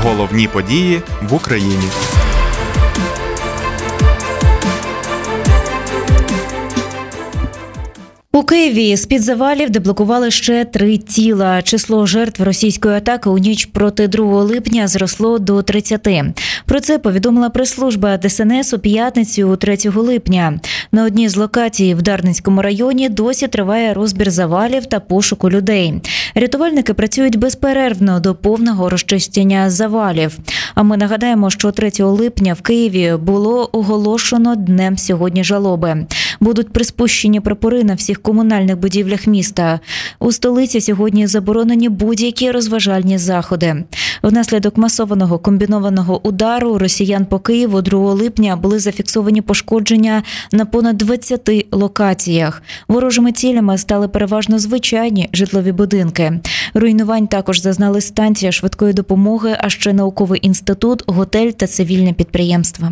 Головні події в Україні. У Києві з-під завалів деблокували ще 3 тіла. Число жертв російської атаки у ніч проти 2 липня зросло до 30. Про це повідомила прес-служба ДСНС у п'ятницю 3 липня. На одній з локацій в Дарницькому районі досі триває розбір завалів та пошуку людей. Рятувальники працюють безперервно до повного розчищення завалів. А ми нагадаємо, що 3 липня в Києві було оголошено Днем сьогодні жалоби. Будуть приспущені прапори на всіх комунальних будівлях міста. У столиці сьогодні заборонені будь-які розважальні заходи. Внаслідок масованого комбінованого удару росіян по Києву 2 липня були зафіксовані пошкодження на понад 20 локаціях. Ворожими цілями стали переважно звичайні житлові будинки. Руйнувань також зазнали станція швидкої допомоги, а ще науковий інститут, готель та цивільне підприємство.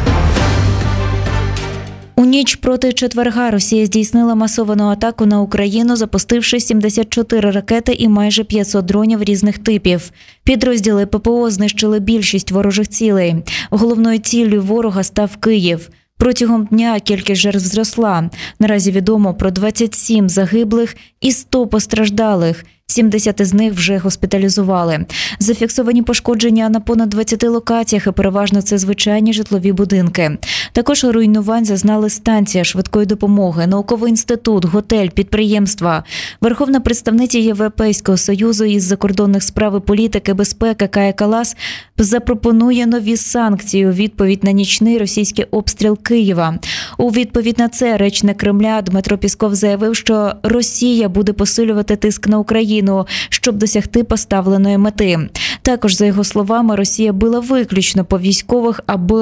У ніч проти четверга Росія здійснила масовану атаку на Україну, запустивши 74 ракети і майже 500 дронів різних типів. Підрозділи ППО знищили більшість ворожих цілей. Головною ціллю ворога став Київ. Протягом дня кількість жертв зросла. Наразі відомо про 27 загиблих і 100 постраждалих. 70 з них вже госпіталізували. Зафіксовані пошкодження на понад 20 локаціях, і переважно це звичайні житлові будинки. Також руйнувань зазнали станція швидкої допомоги, науковий інститут, готель, підприємства. Верховна представниця Європейського Союзу із закордонних справ і політики безпеки Кая Каллас запропонує нові санкції у відповідь на нічний російський обстріл Києва. У відповідь на це речник Кремля Дмитро Пісков заявив, що Росія буде посилювати тиск на Україну, щоб досягти поставленої мети. Також, за його словами, Росія била виключно по військових, аби